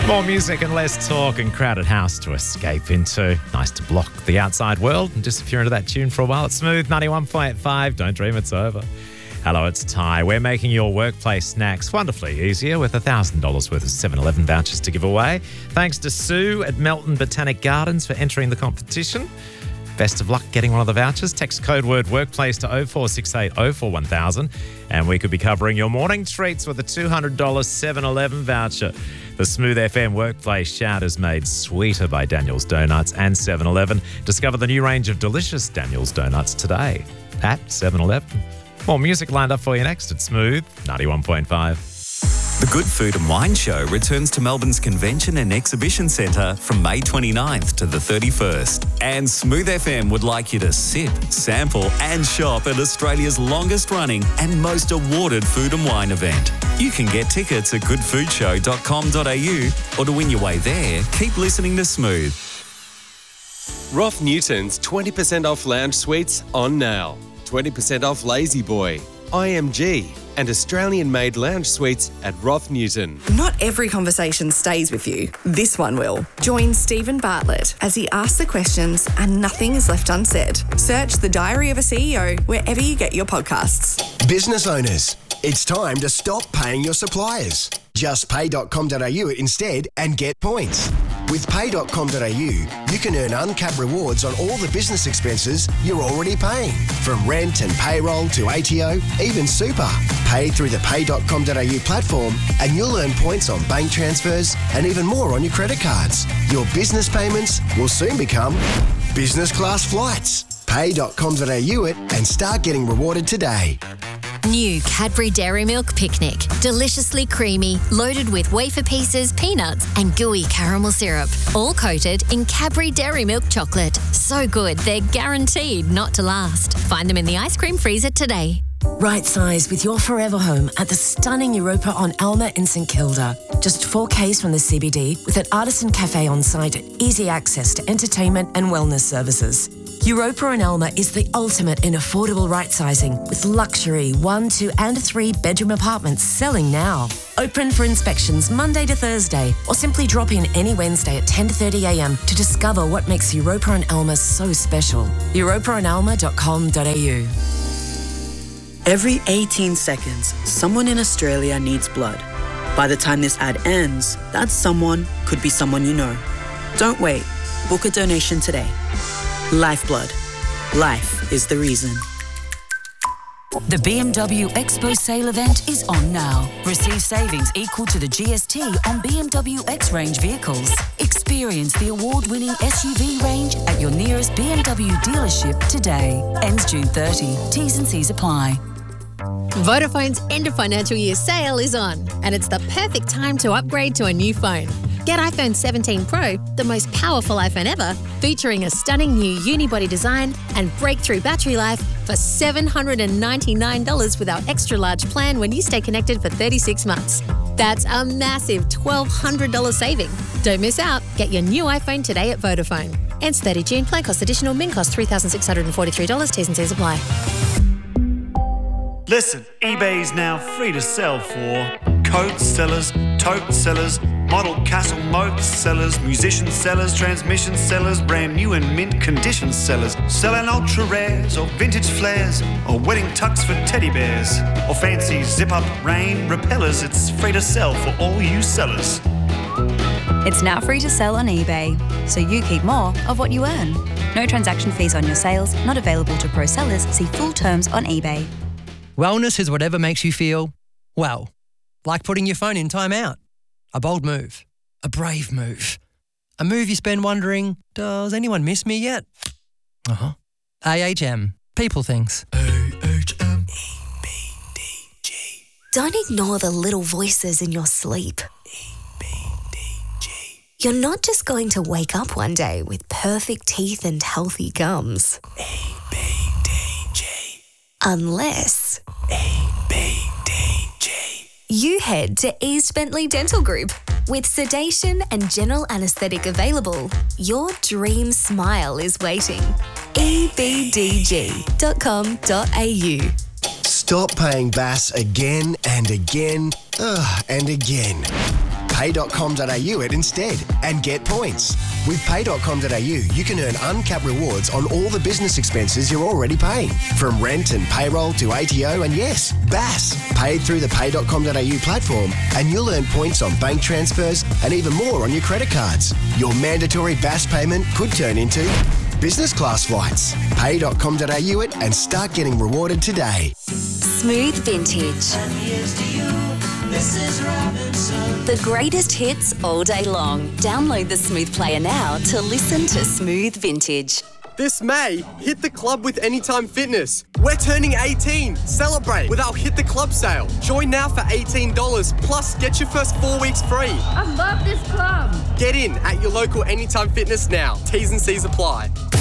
More music and less talk and crowded house to escape into. Nice to block the outside world and disappear into that tune for a while. It's Smooth 91.5. Don't dream it's over. Hello, it's Ty. We're making your workplace snacks wonderfully easier with $1,000 worth of 7-Eleven vouchers to give away. Thanks to Sue at Melton Botanic Gardens for entering the competition. Best of luck getting one of the vouchers. Text code word workplace to 0468 041000 and we could be covering your morning treats with a $200 7-Eleven voucher. The Smooth FM Workplace Shout is made sweeter by Daniel's Donuts and 7-Eleven. Discover the new range of delicious Daniel's Donuts today at 7-Eleven. More music lined up for you next at Smooth 91.5. The Good Food and Wine Show returns to Melbourne's Convention and Exhibition Centre from May 29th to the 31st. And Smooth FM would like you to sip, sample and shop at Australia's longest running and most awarded food and wine event. You can get tickets at goodfoodshow.com.au or to win your way there, keep listening to Smooth. Roth Newton's 20% off lounge suites on now. 20% off Lazy Boy, IMG and Australian-made lounge suites at Roth Newton. Not every conversation stays with you. This one will. Join Stephen Bartlett as he asks the questions and nothing is left unsaid. Search The Diary of a CEO wherever you get your podcasts. Business owners, it's time to stop paying your suppliers. Just pay.com.au instead and get points. With pay.com.au, you can earn uncapped rewards on all the business expenses you're already paying. From rent and payroll to ATO, even super. Pay through the pay.com.au platform and you'll earn points on bank transfers and even more on your credit cards. Your business payments will soon become business class flights. Pay.com.au it and start getting rewarded today. New Cadbury Dairy Milk Picnic. Deliciously creamy, loaded with wafer pieces, peanuts and gooey caramel syrup. All coated in Cadbury Dairy Milk chocolate. So good, they're guaranteed not to last. Find them in the ice cream freezer today. Right size with your forever home at the stunning Europa on Alma in St Kilda. Just 4Ks from the CBD with an artisan cafe on site, easy access to entertainment and wellness services. Europa on Alma is the ultimate in affordable right sizing with luxury 1, 2 and 3 bedroom apartments selling now. Open for inspections Monday to Thursday or simply drop in any Wednesday at 10:30am to discover what makes Europa on Alma so special. europaonalma.com.au. Every 18 seconds, someone in Australia needs blood. By the time this ad ends, that someone could be someone you know. Don't wait. Book a donation today. Lifeblood. Life is the reason. The BMW Expo sale event is on now. Receive savings equal to the GST on BMW X range vehicles. Experience the award-winning SUV range at your nearest BMW dealership today. Ends June 30. T's and C's apply. Vodafone's end of financial year sale is on, and it's the perfect time to upgrade to a new phone. Get iPhone 17 Pro, the most powerful iPhone ever, featuring a stunning new unibody design and breakthrough battery life for $799 with our extra large plan when you stay connected for 36 months. That's a massive $1,200 saving. Don't miss out. Get your new iPhone today at Vodafone. Ends 30 June. Plan cost additional. Min cost $3,643. T's and C's apply. Listen, eBay's now free to sell for coat sellers, tote sellers, model castle moat sellers, musician sellers, transmission sellers, brand new and mint condition sellers, selling ultra rares or vintage flares or wedding tux for teddy bears or fancy zip-up rain repellers. It's free to sell for all you sellers. It's now free to sell on eBay, so you keep more of what you earn. No transaction fees on your sales, not available to pro sellers. See full terms on eBay. Wellness is whatever makes you feel, well, like putting your phone in timeout. A bold move. A brave move. A move you spend wondering, does anyone miss me yet? AHM. People things. AHM. EBDG. Don't ignore the little voices in your sleep. EBDG. You're not just going to wake up one day with perfect teeth and healthy gums. EBDG. Unless EBDG. You head to East Bentley Dental Group. With sedation and general anaesthetic available, your dream smile is waiting. ebdg.com.au. Stop paying BAS again and again and again. pay.com.au it instead and get points. With pay.com.au, you can earn uncapped rewards on all the business expenses you're already paying, from rent and payroll to ATO and yes, BAS, paid through the pay.com.au platform, and you'll earn points on bank transfers and even more on your credit cards. Your mandatory BAS payment could turn into business class flights. Pay.com.au it and start getting rewarded today. Smooth Vintage. The greatest hits all day long. Download the Smooth Player now to listen to Smooth Vintage. This May, hit the club with Anytime Fitness. We're turning 18. Celebrate with our Hit the Club sale. Join now for $18, plus get your first 4 weeks free. I love this club. Get in at your local Anytime Fitness now. T's and C's apply.